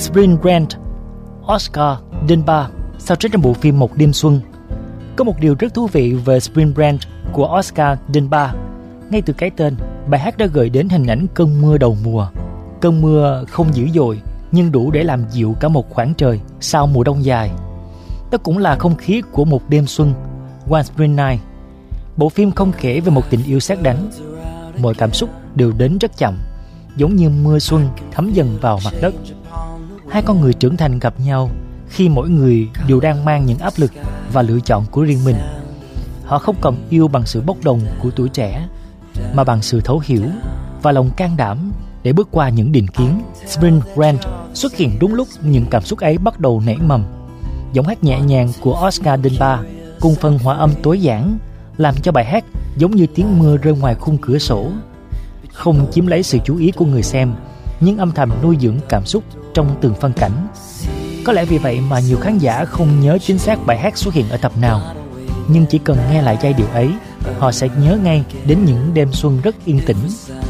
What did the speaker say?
Spring Rant, Oscar Denba soundtrack trong bộ phim Một Đêm Xuân. Có một điều rất thú vị về Spring Rant của Oscar Denba. Ngay từ cái tên, bài hát đã gợi đến hình ảnh cơn mưa đầu mùa. Cơn mưa không dữ dội nhưng đủ để làm dịu cả một khoảng trời sau mùa đông dài. Đó cũng là không khí của Một Đêm Xuân, One Spring Night. Bộ phim không kể về một tình yêu sét đánh. Mọi cảm xúc đều đến rất chậm, giống như mưa xuân thấm dần vào mặt đất. Hai con người trưởng thành gặp nhau khi mỗi người đều đang mang những áp lực và lựa chọn của riêng mình. Họ không còn yêu bằng sự bốc đồng của tuổi trẻ, mà bằng sự thấu hiểu và lòng can đảm để bước qua những định kiến. Spring Rant xuất hiện đúng lúc những cảm xúc ấy bắt đầu nảy mầm. Giọng hát nhẹ nhàng của Oscar Denba cùng phần hòa âm tối giản làm cho bài hát giống như tiếng mưa rơi ngoài khung cửa sổ, không chiếm lấy sự chú ý của người xem, nhưng âm thầm nuôi dưỡng cảm xúc trong từng phân cảnh. Có lẽ vì vậy mà nhiều khán giả không nhớ chính xác bài hát xuất hiện ở tập nào, nhưng chỉ cần nghe lại giai điệu ấy, họ sẽ nhớ ngay đến những đêm xuân rất yên tĩnh